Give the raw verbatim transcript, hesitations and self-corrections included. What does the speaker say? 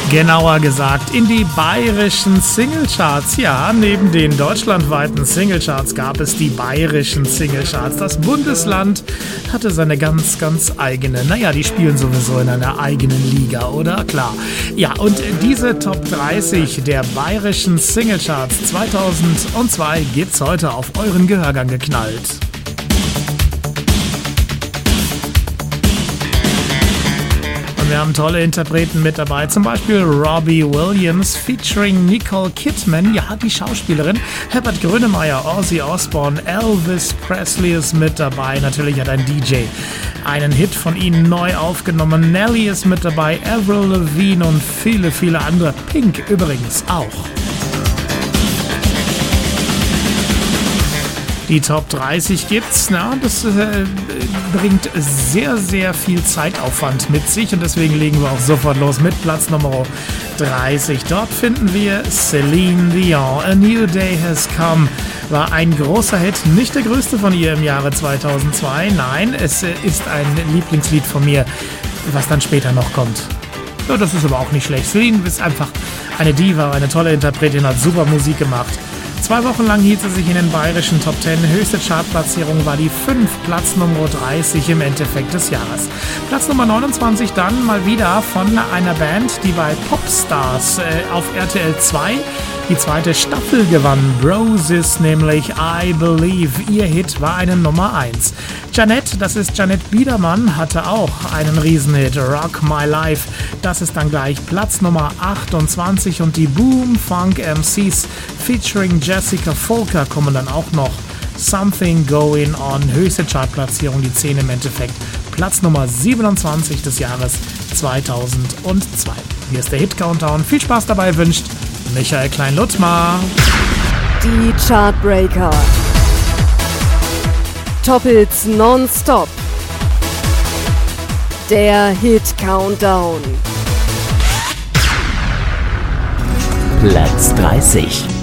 Genauer gesagt in die bayerischen Singlecharts. Ja, neben den deutschlandweiten Singlecharts gab es die bayerischen Singlecharts. Das Bundesland hatte seine ganz, ganz eigene. Naja, die spielen sowieso in einer eigenen Liga, oder? Klar. Ja, und diese Top dreißig der bayerischen Singlecharts zweitausendzwei gibt's heute auf euren Gehörgang geknallt. Wir haben tolle Interpreten mit dabei, zum Beispiel Robbie Williams featuring Nicole Kidman, ja, die Schauspielerin, Herbert Grönemeyer, Ozzy Osbourne, Elvis Presley ist mit dabei, natürlich hat ein D J einen Hit von ihnen neu aufgenommen, Nelly ist mit dabei, Avril Lavigne und viele, viele andere, Pink übrigens auch. Die Top dreißig gibt's, na, das äh, bringt sehr, sehr viel Zeitaufwand mit sich und deswegen legen wir auch sofort los mit Platz Nummer dreißig. Dort finden wir Celine Dion, A New Day Has Come, war ein großer Hit, nicht der größte von ihr im Jahre zweitausendzwei, nein, es äh, ist ein Lieblingslied von mir, was dann später noch kommt. Ja, das ist aber auch nicht schlecht. Celine ist einfach eine Diva, eine tolle Interpretin, hat super Musik gemacht. Zwei Wochen lang hielt sie sich in den bayerischen Top zehn. Höchste Chartplatzierung war die fünf, Platz Nummer dreißig im Endeffekt des Jahres. Platz Nummer neunundzwanzig dann mal wieder von einer Band, die bei Popstars äh, auf R T L zwei die zweite Staffel gewann. Roses, nämlich I Believe. Ihr Hit war eine Nummer eins. Jeanette, das ist Jeanette Biedermann, hatte auch einen Riesenhit. Rock My Life, das ist dann gleich Platz Nummer achtundzwanzig. Und die Boom Funk M Cs featuring Jessica Volker kommen dann auch noch. Something Going On, höchste Chartplatzierung, die zehn im Endeffekt. Platz Nummer siebenundzwanzig des Jahres zweitausendzwei. Hier ist der Hit-Countdown. Viel Spaß dabei wünscht Michael Klein-Luttmar. Die Chartbreaker. Top-Hits nonstop. Der Hit-Countdown. Platz dreißig.